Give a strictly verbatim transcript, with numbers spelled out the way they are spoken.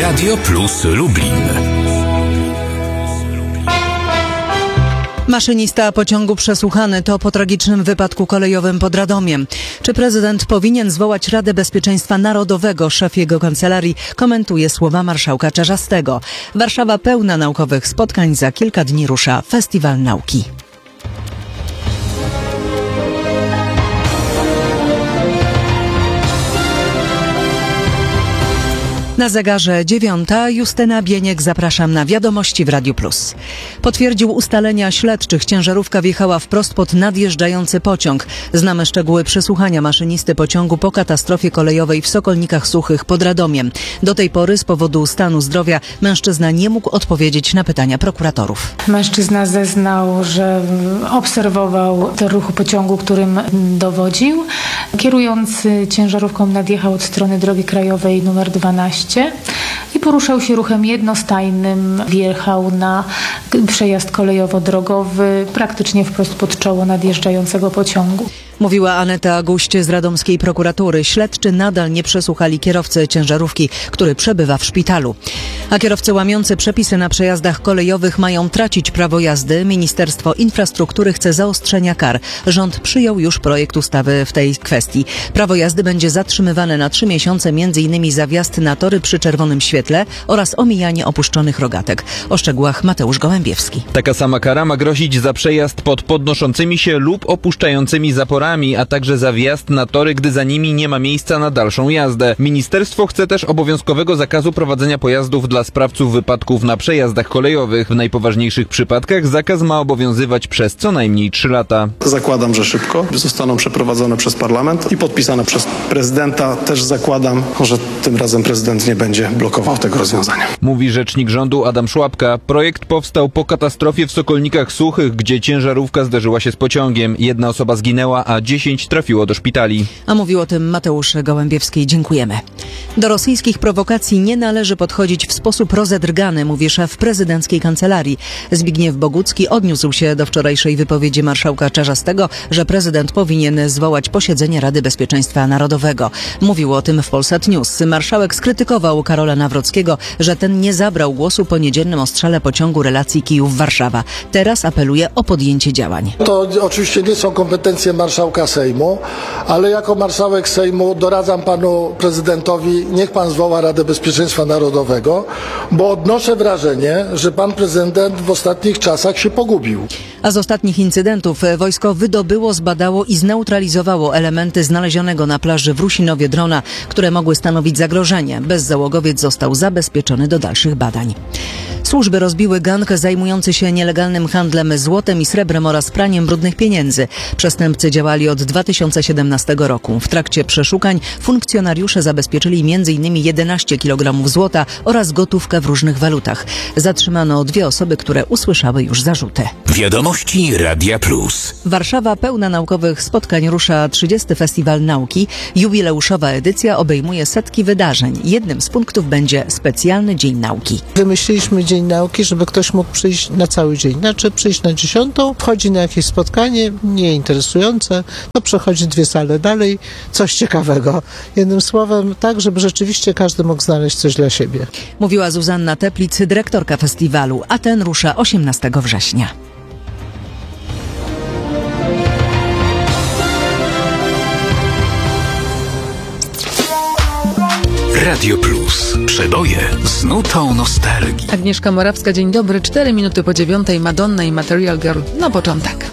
Radio Plus Lublin. Maszynista pociągu przesłuchany to po tragicznym wypadku kolejowym pod Radomiem. Czy prezydent powinien zwołać Radę Bezpieczeństwa Narodowego? Szef jego kancelarii komentuje słowa marszałka Czarzastego. Warszawa pełna naukowych spotkań. Za kilka dni rusza Festiwal Nauki. Na zegarze dziewiąta. Justyna Bieniek, zapraszam na Wiadomości w Radiu Plus. Potwierdził ustalenia śledczych. Ciężarówka wjechała wprost pod nadjeżdżający pociąg. Znamy szczegóły przesłuchania maszynisty pociągu po katastrofie kolejowej w Sokolnikach Suchych pod Radomiem. Do tej pory z powodu stanu zdrowia mężczyzna nie mógł odpowiedzieć na pytania prokuratorów. Mężczyzna zeznał, że obserwował tor ruchu pociągu, którym dowodził. Kierujący ciężarówką nadjechał od strony drogi krajowej numer dwanaście i poruszał się ruchem jednostajnym. Wjechał na przejazd kolejowo-drogowy praktycznie wprost pod czoło nadjeżdżającego pociągu. Mówiła Aneta Guść z radomskiej prokuratury. Śledczy nadal nie przesłuchali kierowcy ciężarówki, który przebywa w szpitalu. A kierowcy łamiący przepisy na przejazdach kolejowych mają tracić prawo jazdy. Ministerstwo Infrastruktury chce zaostrzenia kar. Rząd przyjął już projekt ustawy w tej kwestii. Prawo jazdy będzie zatrzymywane na trzy miesiące, między innymi za wjazd na tory przy czerwonym świetle oraz omijanie opuszczonych rogatek. O szczegółach Mateusz Gołębiewski. Taka sama kara ma grozić za przejazd pod podnoszącymi się lub opuszczającymi zaporami, a także za wjazd na tory, gdy za nimi nie ma miejsca na dalszą jazdę. Ministerstwo chce też obowiązkowego zakazu prowadzenia pojazdów dla sprawców wypadków na przejazdach kolejowych. W najpoważniejszych przypadkach zakaz ma obowiązywać przez co najmniej trzy lata. Zakładam, że szybko zostaną przeprowadzone przez parlament i podpisane przez prezydenta. Też zakładam, że tym razem prezydent nie będzie blokował tego rozwiązania. Mówi rzecznik rządu Adam Szłapka. Projekt powstał po katastrofie w Sokolnikach Suchych, gdzie ciężarówka zderzyła się z pociągiem. Jedna osoba zginęła, a dziesięć trafiło do szpitali. A mówił o tym Mateusz Gołębiewski. Dziękujemy. Do rosyjskich prowokacji nie należy podchodzić w sposób rozedrgany, mówi szef prezydenckiej kancelarii. Zbigniew Bogucki odniósł się do wczorajszej wypowiedzi marszałka Czarzastego, że prezydent powinien zwołać posiedzenie Rady Bezpieczeństwa Narodowego. Mówił o tym w Polsat News. Marszałek skrytykował Karola Nawrockiego, że ten nie zabrał głosu po niedzielnym ostrzale pociągu relacji Kijów-Warszawa. Teraz apeluje o podjęcie działań. To oczywiście nie są kompetencje marszałka Sejmu, ale jako marszałek Sejmu doradzam panu prezydentowi, niech pan zwoła Radę Bezpieczeństwa Narodowego, bo odnoszę wrażenie, że pan prezydent w ostatnich czasach się pogubił. A z ostatnich incydentów wojsko wydobyło, zbadało i zneutralizowało elementy znalezionego na plaży w Rusinowie drona, które mogły stanowić zagrożenie. Bezzałogowiec został zabezpieczony do dalszych badań. Służby rozbiły gang zajmujący się nielegalnym handlem złotem i srebrem oraz praniem brudnych pieniędzy. Przestępcy działali od dwa tysiące siedemnastego roku. W trakcie przeszukań funkcjonariusze zabezpieczyli między innymi jedenaście kilogramów złota oraz gotówkę w różnych walutach. Zatrzymano dwie osoby, które usłyszały już zarzuty. Wiadomości Radia Plus. Warszawa pełna naukowych spotkań. Rusza trzydziesty Festiwal Nauki. Jubileuszowa edycja obejmuje setki wydarzeń. Jednym z punktów będzie specjalny Dzień Nauki. Wymyśliliśmy Dzień Nauki, żeby ktoś mógł przyjść na cały dzień. Znaczy przyjść na dziesiątą, wchodzi na jakieś spotkanie nieinteresujące, to przechodzi dwie sale dalej, coś ciekawego. Jednym słowem tak, żeby rzeczywiście każdy mógł znaleźć coś dla siebie. Mówiła Zuzanna Teplic, dyrektorka festiwalu, a ten rusza osiemnastego września. Radio Plus. Przeboje z nutą nostalgii. Agnieszka Morawska, dzień dobry. Cztery minuty po dziewiątej. Madonna i Material Girl. No początek.